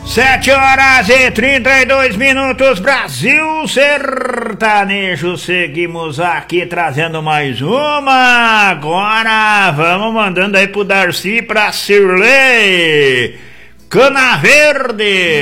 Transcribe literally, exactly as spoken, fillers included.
Sete horas e trinta e dois minutos, Brasil Sertanejo. Seguimos aqui trazendo mais uma. Agora vamos mandando aí pro Darcy, pra Cirlei Cana Verde.